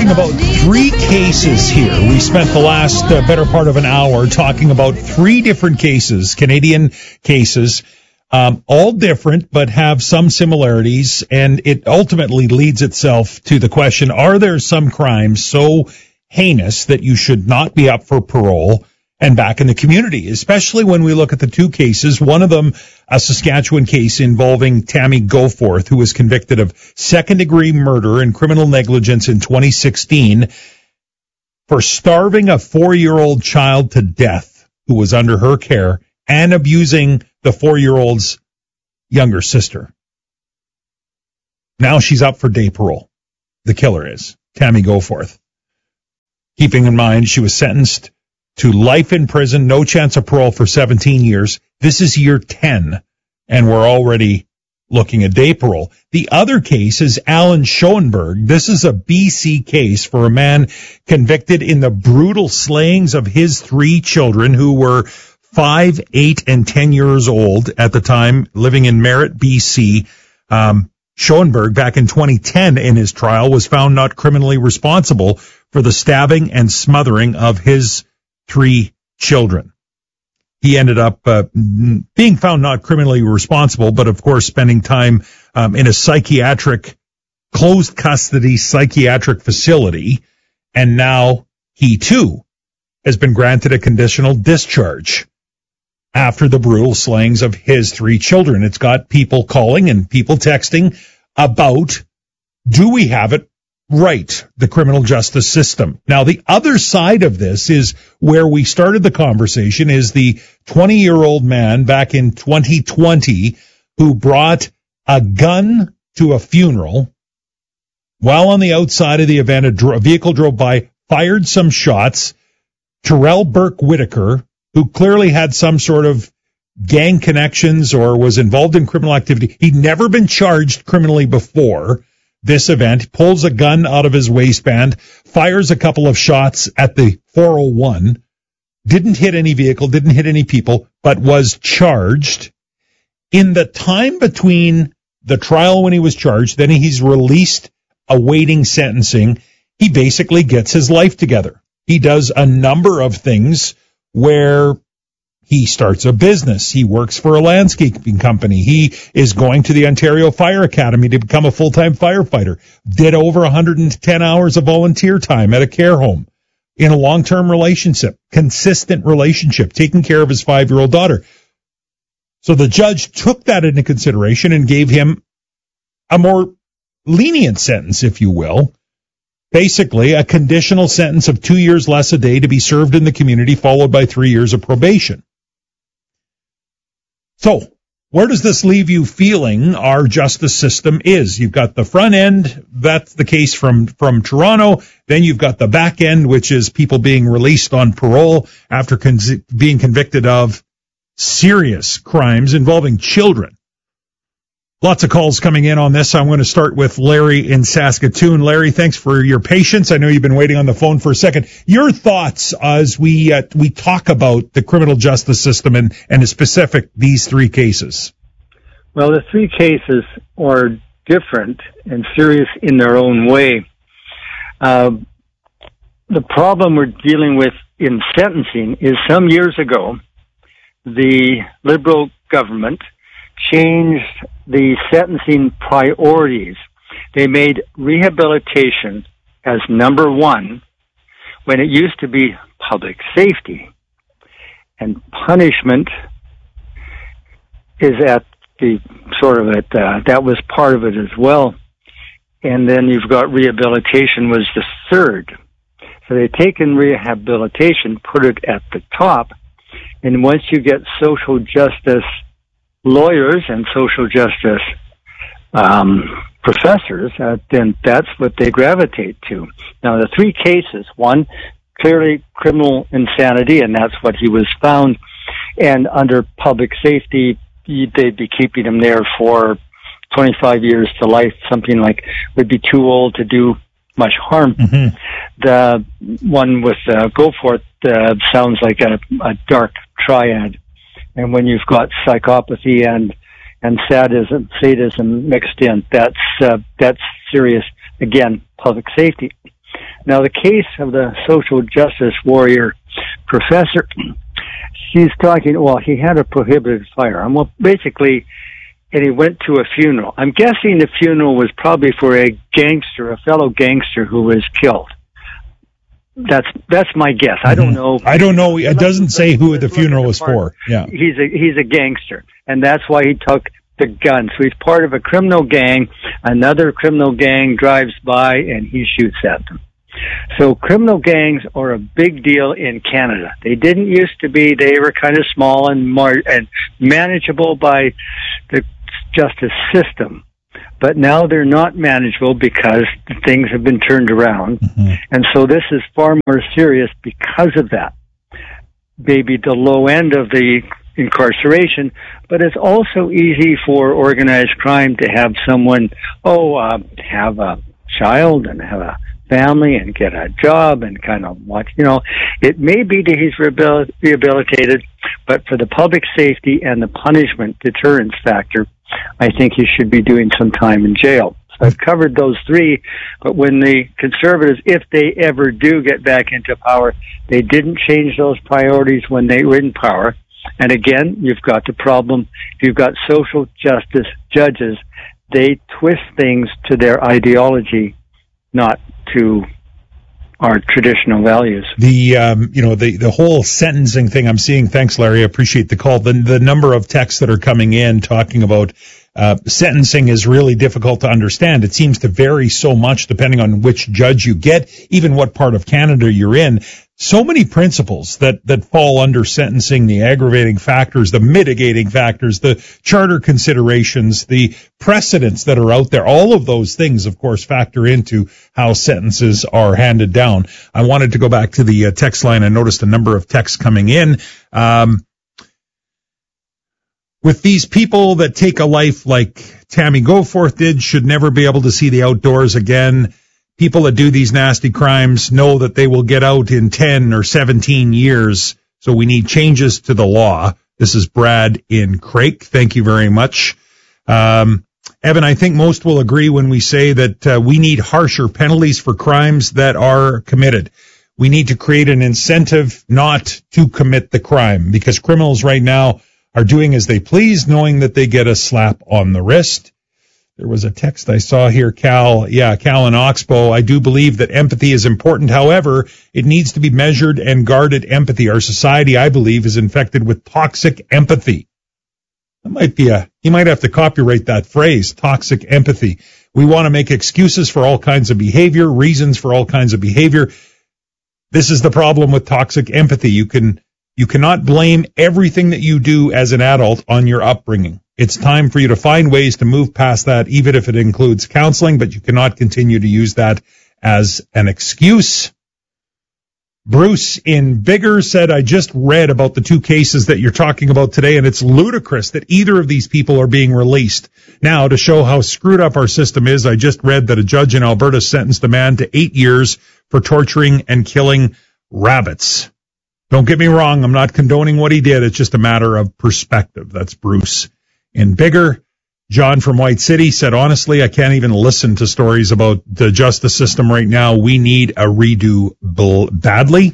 talking about three cases here. We spent the last better part of an hour talking about three different cases, Canadian cases, all different but have some similarities, and it ultimately leads itself to the question, are there some crimes so heinous that you should not be up for parole and back in the community, especially when we look at the two cases, one of them a Saskatchewan case involving Tammy Goforth, who was convicted of second-degree murder and criminal negligence in 2016 for starving a 4-year-old child to death who was under her care and abusing the 4-year-old's younger sister. Now she's up for day parole. The killer is Tammy Goforth. Keeping in mind she was sentenced to life in prison, no chance of parole for 17 years. This is year 10, and we're already looking at day parole. The other case is Alan Schoenberg. This is a BC case for a man convicted in the brutal slayings of his 3 children who were 5, 8, and 10 years old at the time, living in Merritt, BC. Schoenberg, back in 2010 in his trial, was found not criminally responsible for the stabbing and smothering of his 3 children. He ended up being found not criminally responsible, but of course spending time in a closed custody psychiatric facility, and now he too has been granted a conditional discharge after the brutal slayings of his 3 children. It's got people calling and people texting about, do we have it right, the criminal justice system? Now, the other side of this is where we started the conversation, is the 20-year-old man back in 2020 who brought a gun to a funeral. While on the outside of the event, a vehicle drove by, fired some shots. Terrell Burke Whitaker, who clearly had some sort of gang connections or was involved in criminal activity. He'd never been charged criminally before this event, pulls a gun out of his waistband, fires a couple of shots at the 401, didn't hit any vehicle, didn't hit any people, but was charged. In the time between the trial when he was charged, then he's released awaiting sentencing, he basically gets his life together. He does a number of things where he starts a business. He works for a landscaping company. He is going to the Ontario Fire Academy to become a full-time firefighter. Did over 110 hours of volunteer time at a care home in a long-term relationship, consistent relationship, taking care of his 5-year-old daughter. So the judge took that into consideration and gave him a more lenient sentence, if you will. Basically, a conditional sentence of 2 years less a day to be served in the community, followed by 3 years of probation. So, where does this leave you feeling our justice system is? You've got the front end, that's the case from Toronto. Then you've got the back end, which is people being released on parole after being convicted of serious crimes involving children. Lots of calls coming in on this. I'm going to start with Larry in Saskatoon. Larry, thanks for your patience. I know you've been waiting on the phone for a second. Your thoughts as we talk about the criminal justice system and in specific these 3 cases. Well, the 3 cases are different and serious in their own way. The problem we're dealing with in sentencing is some years ago, the Liberal government changed the sentencing priorities. They made rehabilitation as number 1 when it used to be public safety. And punishment is at the sort of it, that was part of it as well. And then you've got rehabilitation was the 3rd. So they've taken rehabilitation, put it at the top, and once you get social justice lawyers and social justice professors, then that's what they gravitate to. Now, the 3 cases, one, clearly criminal insanity, and that's what he was found. And under public safety, they'd be keeping him there for 25 years to life, something like would be too old to do much harm. Mm-hmm. The one with Goforth sounds like a dark triad. And when you've got psychopathy and sadism mixed in, that's serious. Again, public safety. Now, the case of the social justice warrior professor, she's talking, well, he had a prohibited firearm. Well, basically, and he went to a funeral. I'm guessing the funeral was probably for a gangster, a fellow gangster who was killed. That's my guess. I don't know. I don't know. It doesn't say who the funeral was for. Yeah. He's a gangster, and that's why he took the gun. So he's part of a criminal gang. Another criminal gang drives by, and he shoots at them. So criminal gangs are a big deal in Canada. They didn't used to be. They were kind of small and manageable by the justice system. But now they're not manageable because things have been turned around. Mm-hmm. And so this is far more serious because of that. Maybe the low end of the incarceration, but it's also easy for organized crime to have someone, have a child and have a family and get a job and kind of watch, it may be that he's rehabilitated, but for the public safety and the punishment deterrence factor, I think he should be doing some time in jail. So I've covered those three, but when the Conservatives, if they ever do get back into power, they didn't change those priorities when they were in power. And again, you've got the problem. If you've got social justice judges, they twist things to their ideology, not to our traditional values. The whole sentencing thing I'm seeing. Thanks, Larry. I appreciate the call. The number of texts that are coming in talking about sentencing is really difficult to understand. It seems to vary so much depending on which judge you get, even what part of Canada you're in. So many principles that fall under sentencing, the aggravating factors, the mitigating factors, the charter considerations, the precedents that are out there. All of those things, of course, factor into how sentences are handed down. I wanted to go back to the text line. I noticed a number of texts coming in. With these people that take a life like Tammy Goforth did, should never be able to see the outdoors again. People that do these nasty crimes know that they will get out in 10 or 17 years, so we need changes to the law. This is Brad in Craik. Thank you very much. Evan, I think most will agree when we say that we need harsher penalties for crimes that are committed. We need to create an incentive not to commit the crime, because criminals right now are doing as they please, knowing that they get a slap on the wrist. There was a text I saw here, Cal in Oxbow. I do believe that empathy is important. However, it needs to be measured and guarded empathy. Our society, I believe, is infected with toxic empathy. That might be you might have to copyright that phrase, toxic empathy. We want to make excuses for all kinds of behavior, reasons for all kinds of behavior. This is the problem with toxic empathy. You cannot blame everything that you do as an adult on your upbringing. It's time for you to find ways to move past that, even if it includes counseling, but you cannot continue to use that as an excuse. Bruce in Bigger said, I just read about the two cases that you're talking about today, and it's ludicrous that either of these people are being released. Now, to show how screwed up our system is, I just read that a judge in Alberta sentenced a man to 8 years for torturing and killing rabbits. Don't get me wrong, I'm not condoning what he did. It's just a matter of perspective. That's Bruce in Bigger. John from White City said, honestly, I can't even listen to stories about the justice system right now. We need a redo badly.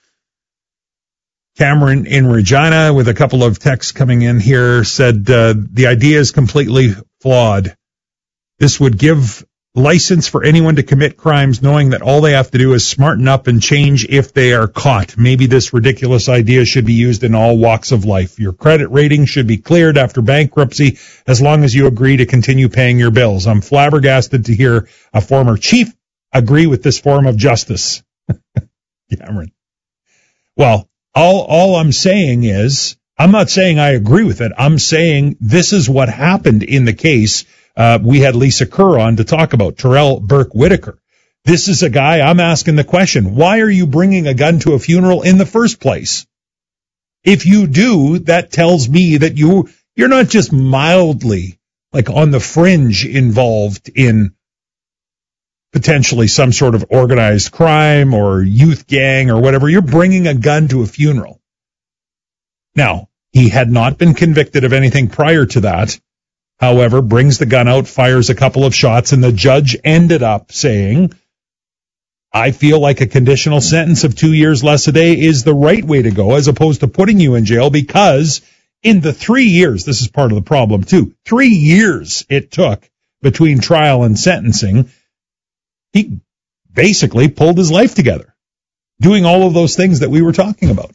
Cameron in Regina, with a couple of texts coming in here, said the idea is completely flawed. This would give license for anyone to commit crimes, knowing that all they have to do is smarten up and change if they are caught. Maybe this ridiculous idea should be used in all walks of life. Your credit rating should be cleared after bankruptcy as long as you agree to continue paying your bills. I'm flabbergasted to hear a former chief agree with this form of justice. Cameron. Well, all I'm saying is, I'm not saying I agree with it. I'm saying this is what happened in the case. We had Lisa Kerr on to talk about Terrell Burke Whitaker. This is a guy, I'm asking the question, why are you bringing a gun to a funeral in the first place? If you do, that tells me that you're not just mildly, like on the fringe, involved in potentially some sort of organized crime or youth gang or whatever. You're bringing a gun to a funeral. Now, he had not been convicted of anything prior to that. However, brings the gun out, fires a couple of shots, and the judge ended up saying I feel like a conditional sentence of 2 years less a day is the right way to go, as opposed to putting you in jail, because in the 3 years, this is part of the problem too, 3 years it took between trial and sentencing, he basically pulled his life together, doing all of those things that we were talking about.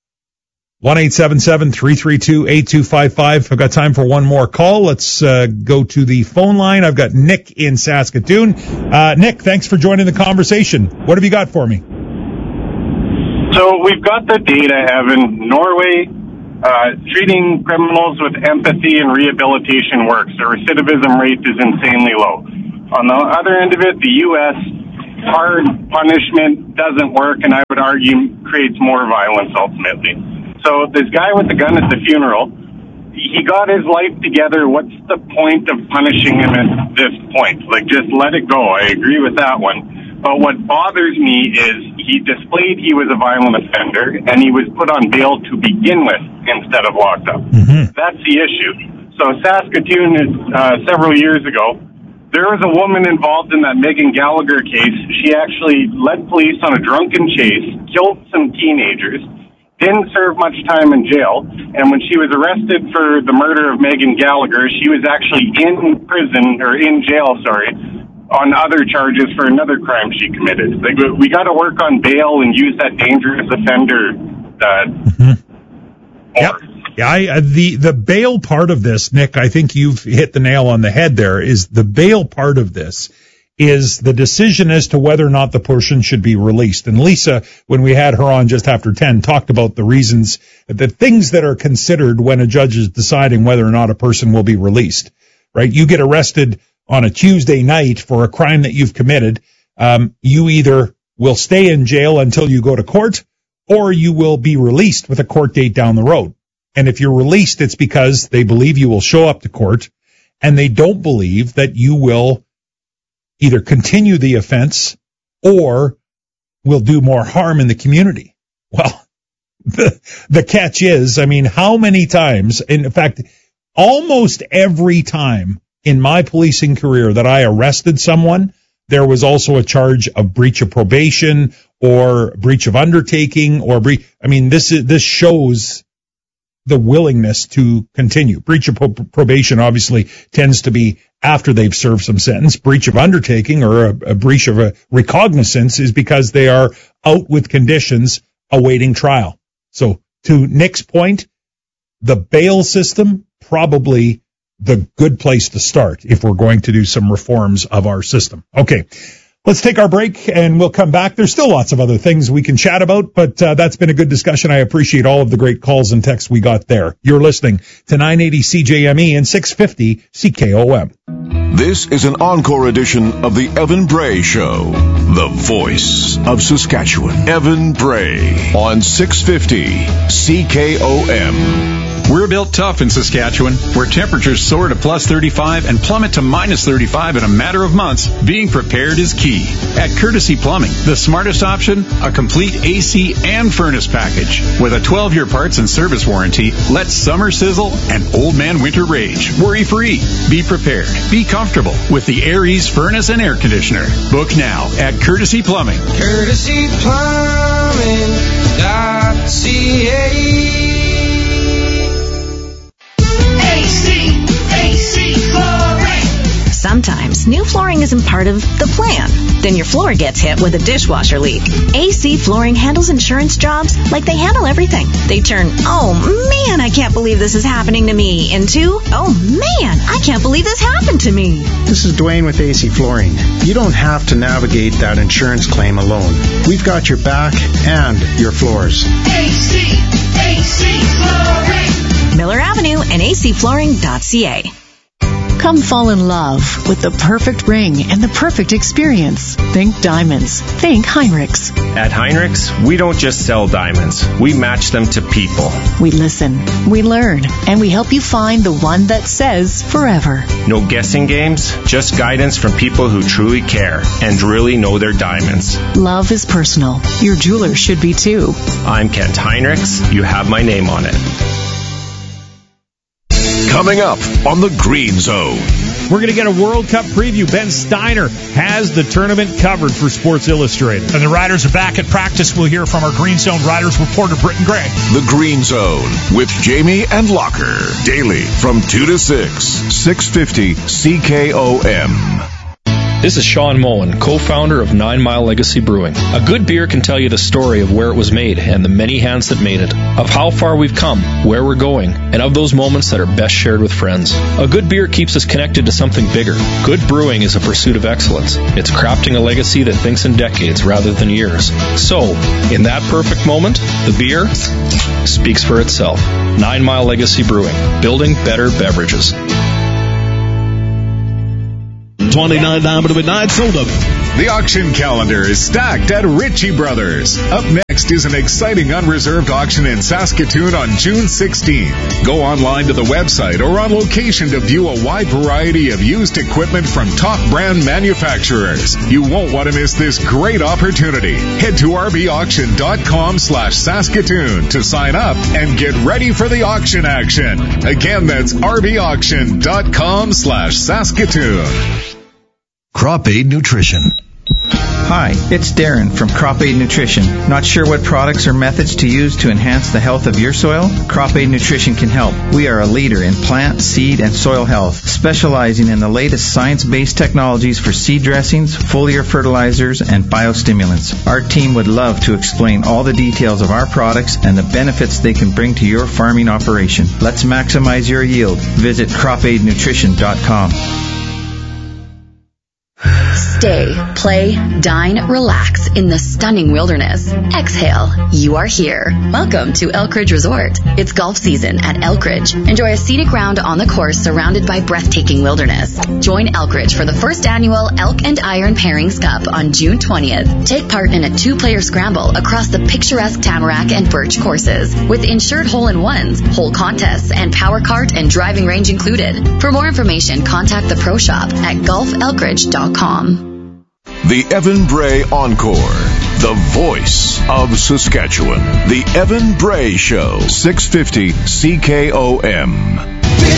1-877-332-8255. I've got time for one more call. Let's go to the phone line. I've got Nick in Saskatoon. Nick, thanks for joining the conversation. What have you got for me? So we've got the data, Evan. Norway, treating criminals with empathy and rehabilitation works. The recidivism rate is insanely low. On the other end of it, the U.S., hard punishment doesn't work, and I would argue creates more violence ultimately. So this guy with the gun at the funeral, he got his life together. What's the point of punishing him at this point? Like, just let it go. I agree with that one. But what bothers me is he displayed he was a violent offender, and he was put on bail to begin with instead of locked up. Mm-hmm. That's the issue. So Saskatoon, several years ago, there was a woman involved in that Megan Gallagher case. She actually led police on a drunken chase, killed some teenagers, didn't serve much time in jail, and when she was arrested for the murder of Megan Gallagher, she was actually in prison, or in jail, on other charges for another crime she committed. Like, we got to work on bail and use that dangerous offender. Yep. Yeah, the bail part of this, Nick, I think you've hit the nail on the head there, is the bail part of this is the decision as to whether or not the person should be released. And Lisa, when we had her on just after 10, talked about the reasons, the things that are considered when a judge is deciding whether or not a person will be released, right? You get arrested on a Tuesday night for a crime that you've committed. You either will stay in jail until you go to court, or you will be released with a court date down the road. And if you're released, it's because they believe you will show up to court, and they don't believe that you will either continue the offense or will do more harm in the community. Well, the catch is, I mean, how many times, in fact, almost every time in my policing career that I arrested someone, there was also a charge of breach of probation or breach of undertaking or this shows the willingness to continue. Breach of probation obviously tends to be after they've served some sentence. Breach of undertaking or a breach of a recognizance is because they are out with conditions awaiting trial. So to Nick's point, the bail system, probably the good place to start if we're going to do some reforms of our system. Okay. Let's take our break, and we'll come back. There's still lots of other things we can chat about, but that's been a good discussion. I appreciate all of the great calls and texts we got there. You're listening to 980 CJME and 650 CKOM. This is an encore edition of the Evan Bray Show, the voice of Saskatchewan. Evan Bray on 650 CKOM. We're built tough in Saskatchewan, where temperatures soar to plus 35 and plummet to minus 35 in a matter of months. Being prepared is key. At Courtesy Plumbing, the smartest option, a complete AC and furnace package. With a 12-year parts and service warranty, let summer sizzle and old man winter rage. Worry-free. Be prepared. Be comfortable with the Aries furnace and air conditioner. Book now at Courtesy Plumbing. CourtesyPlumbing.ca. AC Flooring. Sometimes new flooring isn't part of the plan. Then your floor gets hit with a dishwasher leak. AC Flooring handles insurance jobs like they handle everything. They turn, oh man, I can't believe this is happening to me, into, oh man, I can't believe this happened to me. This is Dwayne with AC Flooring. You don't have to navigate that insurance claim alone. We've got your back and your floors. AC Flooring. Miller Avenue and acflooring.ca. Come fall in love with the perfect ring and the perfect experience. Think diamonds. Think Heinrichs. At Heinrichs, we don't just sell diamonds. We match them to people. We listen, we learn, and we help you find the one that says forever. No guessing games, just guidance from people who truly care and really know their diamonds. Love is personal. Your jeweler should be too. I'm Kent Heinrichs. You have my name on it. Coming up on the Green Zone, We're going to get a World Cup preview. Ben Steiner has the tournament covered for Sports Illustrated. And the Riders are back at practice. We'll hear from our Green Zone Riders reporter, Britton Gray. The Green Zone with Jamie and Locker. Daily from 2 to 6. 650 CKOM. This is Sean Mullen, co-founder of 9 Mile Legacy Brewing. A good beer can tell you the story of where it was made and the many hands that made it, of how far we've come, where we're going, and of those moments that are best shared with friends. A good beer keeps us connected to something bigger. Good brewing is a pursuit of excellence. It's crafting a legacy that thinks in decades rather than years. So, in that perfect moment, the beer speaks for itself. 9 Mile Legacy Brewing, building better beverages. $29 to midnight sold up. The auction calendar is stacked at Ritchie Brothers. Up next is an exciting unreserved auction in Saskatoon on June 16th. Go online to the website or on location to view a wide variety of used equipment from top brand manufacturers. You won't want to miss this great opportunity. Head to rbauction.com/Saskatoon to sign up and get ready for the auction action. Again, that's rbauction.com/Saskatoon. Crop Aid Nutrition. Hi, it's Darren from Crop Aid Nutrition. Not sure what products or methods to use to enhance the health of your soil? Crop Aid Nutrition can help. We are a leader in plant, seed, and soil health, specializing in the latest science-based technologies for seed dressings, foliar fertilizers, and biostimulants. Our team would love to explain all the details of our products and the benefits they can bring to your farming operation. Let's maximize your yield. Visit cropaidnutrition.com. Stay, play, dine, relax in the stunning wilderness. Exhale. You are here. Welcome to Elk Ridge Resort. It's golf season at Elk Ridge. Enjoy a scenic round on the course surrounded by breathtaking wilderness. Join Elk Ridge for the first annual Elk and Iron Pairings Cup on June 20th. Take part in a 2-player scramble across the picturesque Tamarack and Birch courses with insured hole-in-ones, hole contests, and power cart and driving range included. For more information, contact the Pro Shop at golfelkridge.com. The Evan Bray Encore. The voice of Saskatchewan. The Evan Bray Show. 650 CKOM.